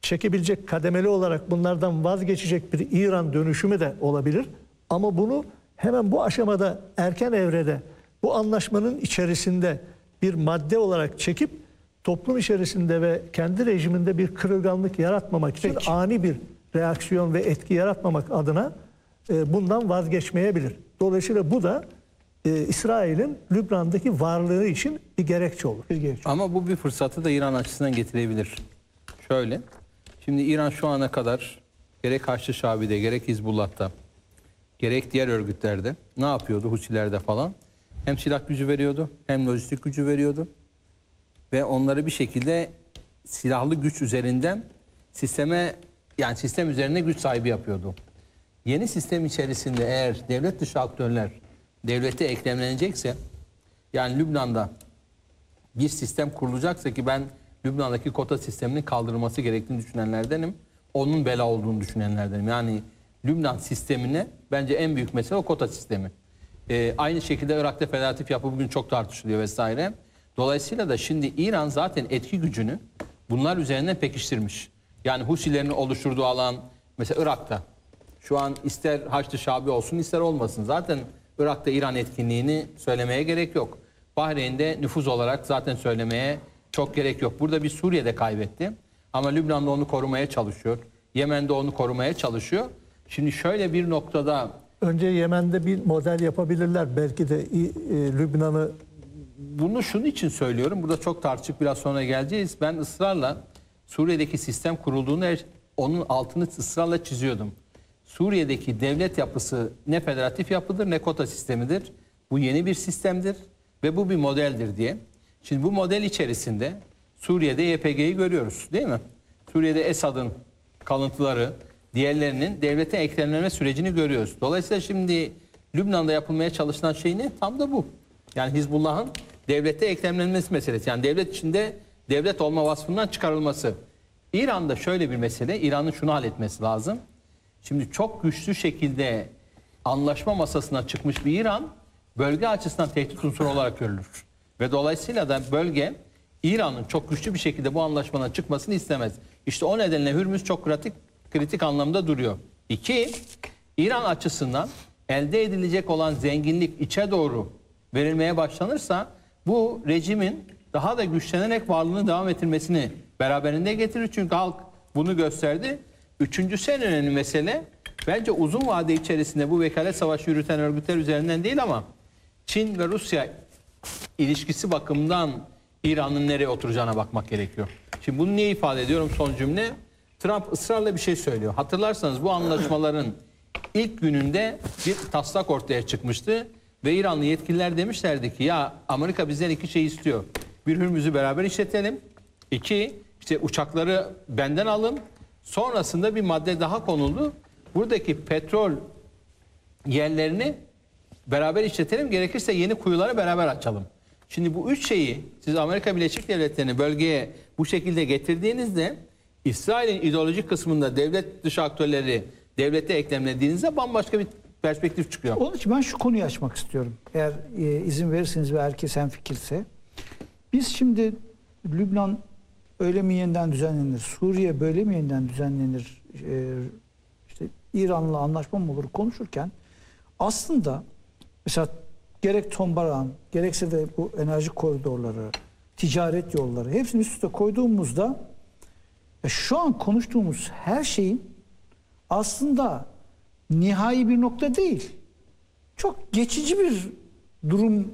çekebilecek, kademeli olarak bunlardan vazgeçecek bir İran dönüşümü de olabilir. Ama bunu hemen bu aşamada, erken evrede bu anlaşmanın içerisinde bir madde olarak çekip toplum içerisinde ve kendi rejiminde bir kırılganlık yaratmamak için, ani bir reaksiyon ve etki yaratmamak adına bundan vazgeçmeyebilir. Dolayısıyla bu da İsrail'in Lübnan'daki varlığı için bir gerekçe olur. Ama bu bir fırsatı da İran açısından getirebilir. Şöyle, şimdi İran şu ana kadar gerek Haçlı Şabi'de, gerek Hizbullah'ta, gerek diğer örgütlerde ne yapıyordu? Husilerde falan. Hem silah gücü veriyordu, hem lojistik gücü veriyordu. Ve onları bir şekilde silahlı güç üzerinden sisteme, yani sistem üzerine güç sahibi yapıyordu. Yeni sistem içerisinde eğer devlet dışı aktörler devlete eklemlenecekse, yani Lübnan'da bir sistem kurulacaksa, ki ben Lübnan'daki kota sisteminin kaldırılması gerektiğini düşünenlerdenim. Onun bela olduğunu düşünenlerdenim. Yani Lübnan sistemine bence en büyük mesele o kota sistemi. Aynı şekilde Irak'ta federatif yapı bugün çok tartışılıyor vesaire. Dolayısıyla da şimdi İran zaten etki gücünü bunlar üzerinden pekiştirmiş. Yani Husilerin oluşturduğu alan, mesela Irak'ta şu an ister Haçlı Şabi olsun ister olmasın, zaten Irak'ta İran etkinliğini söylemeye gerek yok. Bahreyn'de nüfuz olarak zaten söylemeye çok gerek yok. Burada bir Suriye'de kaybetti ama Lübnan'da onu korumaya çalışıyor. Yemen'de onu korumaya çalışıyor. Şimdi şöyle bir noktada... Önce Yemen'de bir model yapabilirler. Belki de Lübnan'ı... Bunu şunun için söylüyorum. Burada çok tartışıp biraz sonra geleceğiz. Ben ısrarla Suriye'deki sistem kurulduğunda onun altını ısrarla çiziyordum. Suriye'deki devlet yapısı ne federatif yapıdır ne kota sistemidir. Bu yeni bir sistemdir ve bu bir modeldir diye. Şimdi bu model içerisinde Suriye'de YPG'yi görüyoruz, değil mi? Suriye'de Esad'ın kalıntıları, diğerlerinin devlete eklemlenme sürecini görüyoruz. Dolayısıyla şimdi Lübnan'da yapılmaya çalışılan şey ne? Tam da bu. Yani Hizbullah'ın devlete eklemlenmesi meselesi. Yani devlet içinde devlet olma vasfından çıkarılması. İran'da şöyle bir mesele, İran'ın şunu halletmesi lazım. Şimdi çok güçlü şekilde anlaşma masasına çıkmış bir İran, bölge açısından tehdit unsuru olarak görülür. Ve dolayısıyla da bölge, İran'ın çok güçlü bir şekilde bu anlaşmadan çıkmasını istemez. İşte o nedenle Hürmüz çok kritik anlamda duruyor. İki, İran açısından elde edilecek olan zenginlik içe doğru verilmeye başlanırsa, bu rejimin daha da güçlenerek varlığını devam ettirmesini beraberinde getirir. Çünkü halk bunu gösterdi. Üçüncüsü en önemli mesele, bence uzun vade içerisinde bu vekalet savaşı yürüten örgütler üzerinden değil ama Çin ve Rusya ilişkisi bakımından İran'ın nereye oturacağına bakmak gerekiyor. Şimdi bunu niye ifade ediyorum, son cümle? Trump ısrarla bir şey söylüyor. Hatırlarsanız bu anlaşmaların ilk gününde bir taslak ortaya çıkmıştı ve İranlı yetkililer demişlerdi ki ya Amerika bizden iki şey istiyor. Bir, Hürmüz'ü beraber işletelim. İki, işte uçakları benden alın. Sonrasında bir madde daha konuldu. Buradaki petrol yerlerini beraber işletelim. Gerekirse yeni kuyuları beraber açalım. Şimdi bu üç şeyi siz Amerika Birleşik Devletleri'ni bölgeye bu şekilde getirdiğinizde, İsrail'in ideolojik kısmında devlet dışı aktörleri devlete eklemlediğinizde bambaşka bir perspektif çıkıyor. Onun için ben şu konuyu açmak istiyorum. Eğer izin verirseniz ve herkes hemfikirse. Biz şimdi Lübnan öyle mi yeniden düzenlenir, Suriye böyle mi yeniden düzenlenir, işte İran'la anlaşma mı olur konuşurken aslında mesela gerek Tombaran, gerekse de bu enerji koridorları, ticaret yolları hepsini üst üste koyduğumuzda şu an konuştuğumuz her şeyin aslında nihai bir nokta değil. Çok geçici bir durum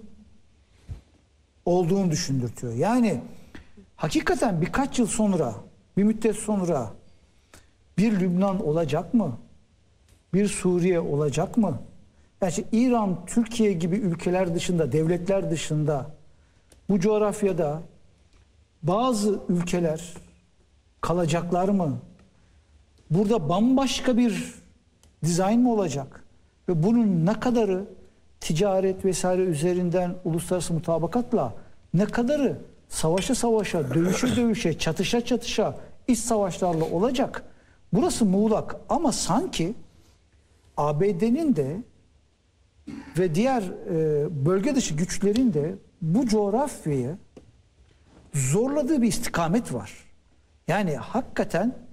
olduğunu düşündürtüyor. Yani hakikaten birkaç yıl sonra, bir müddet sonra bir Lübnan olacak mı? Bir Suriye olacak mı? Yani işte İran, Türkiye gibi ülkeler dışında, devletler dışında bu coğrafyada bazı ülkeler kalacaklar mı? Burada bambaşka bir dizayn mı olacak? Ve bunun ne kadarı ticaret vesaire üzerinden uluslararası mutabakatla, ne kadarı savaşa savaşa, dövüşe dövüşe, çatışa çatışa, iç savaşlarla olacak? Burası muğlak ama sanki ABD'nin de ve diğer bölge dışı güçlerin de bu coğrafyayı zorladığı bir istikamet var. Yani hakikaten